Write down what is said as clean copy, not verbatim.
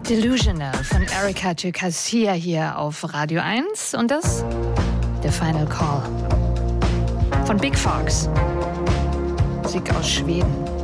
Delusional von Erika Garcia hier auf Radio 1 und das der Final Call von Big Fox. Musik aus Schweden.